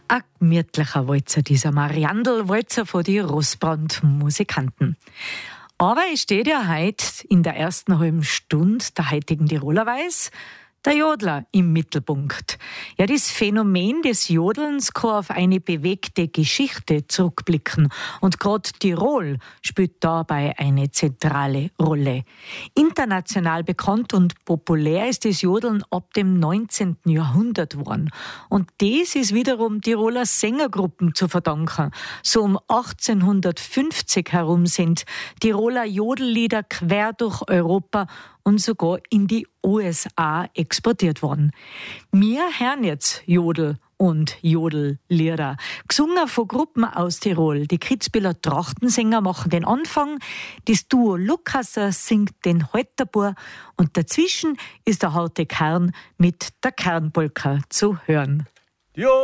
Ein gemütlicher Walzer, dieser Mariandel-Walzer von die Rossbrand-Musikanten. Aber es steht ja heute in der ersten halben Stunde der heutigen Tirolerweise der Jodler im Mittelpunkt. Ja, das Phänomen des Jodelns kann auf eine bewegte Geschichte zurückblicken. Und gerade Tirol spielt dabei eine zentrale Rolle. International bekannt und populär ist das Jodeln ab dem 19. Jahrhundert geworden. Und das ist wiederum Tiroler Sängergruppen zu verdanken. So um 1850 herum sind Tiroler Jodellieder quer durch Europa und sogar in die USA exportiert worden. Wir hören jetzt Jodel und Jodellieder, gesungen von Gruppen aus Tirol. Die Kitzbüheler Trachtensänger machen den Anfang, das Duo Lukasser singt den Halterbur und dazwischen ist der harte Kern mit der Kernpolka zu hören. Jo!